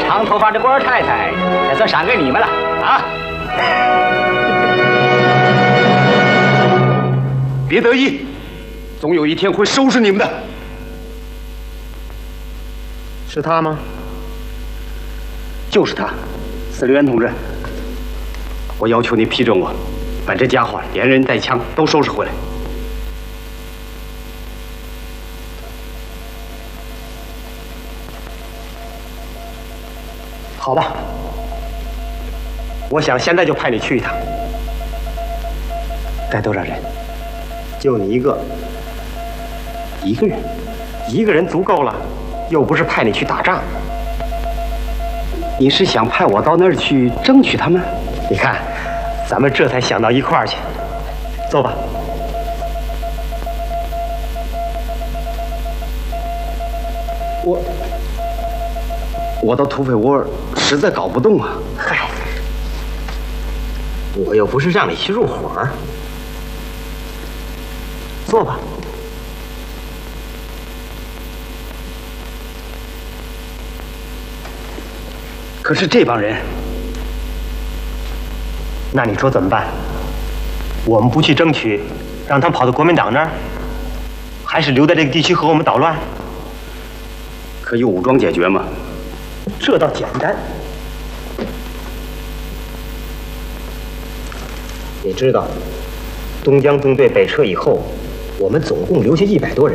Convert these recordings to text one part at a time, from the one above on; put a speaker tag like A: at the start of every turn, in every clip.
A: 长头发的官太太，也算赏给你们了啊！
B: 别得意，总有一天会收拾你们的。
C: 是他吗？
B: 就是他，司令员同志。我要求你批准我，把这家伙连人带枪都收拾回来。
C: 好吧，我想现在就派你去一趟。
B: 带多少人？
C: 就你一个。
B: 一个人？
C: 一个人足够了，又不是派你去打仗。
B: 你是想派我到那儿去争取他们？
C: 你看，咱们这才想到一块儿去。走吧。
B: 我到土匪窝实在搞不动啊。
C: 嗨，我又不是让你去入伙。坐吧。
B: 可是这帮人，
C: 那你说怎么办？我们不去争取，让他们跑到国民党那儿，还是留在这个地区和我们捣乱？
B: 可以武装解决吗？
C: 这倒简单。你知道，东江纵队北撤以后，我们总共留下100多人。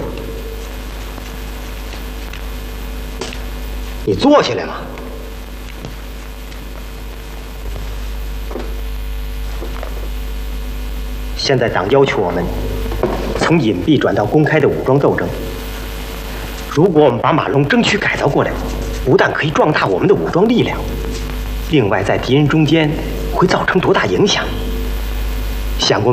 C: 你坐下来嘛。现在党要求我们从隐蔽转到公开的武装斗争。如果我们把马龙争取改造过来，不但可以壮大我们的武装力量，另外在敌人中间会造成多大影响？想过没有？